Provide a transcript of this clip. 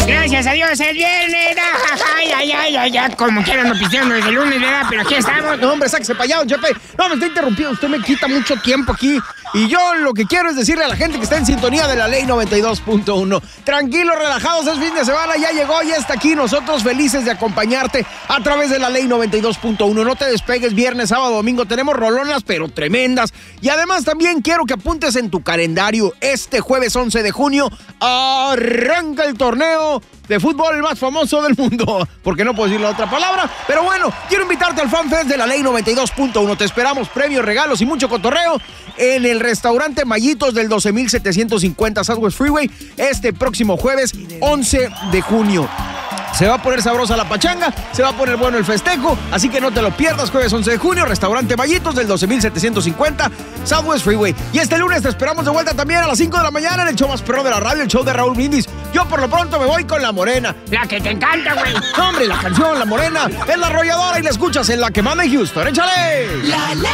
Gracias a Dios, es viernes. Ya, como quieran no pisteando desde el lunes, ¿verdad? Pero aquí estamos. No, hombre, sáquese para allá, don Chepe. No, me está interrumpiendo. Usted me quita mucho tiempo aquí. Y yo lo que quiero es decirle a la gente que está en sintonía de la Ley 92.1. Tranquilos, relajados, es fin de semana, ya llegó, ya está aquí. Nosotros felices de acompañarte a través de la Ley 92.1. No te despegues, viernes, sábado, domingo. Tenemos rolonas, pero tremendas. Y además también quiero que apuntes en tu calendario. Este jueves 11 de junio arranca el torneo de fútbol más famoso del mundo, porque no puedo decir la otra palabra, pero bueno, quiero invitarte al FanFest de la Ley 92.1. Te esperamos, premios, regalos y mucho cotorreo en el restaurante Mayitos del 12750 Southwest Freeway este próximo jueves 11 de junio. Se va a poner sabrosa la pachanga, se va a poner bueno el festejo, así que no te lo pierdas, jueves 11 de junio, restaurante Vallitos del 12750 Southwest Freeway. Y este lunes te esperamos de vuelta también a las 5 de la mañana en el show más perro de la radio, el show de Raúl Brindis. Yo por lo pronto me voy con La Morena. La que te encanta, güey. No, hombre, la canción La Morena es La Arrolladora y la escuchas en La Que Manda en Houston. ¡Échale!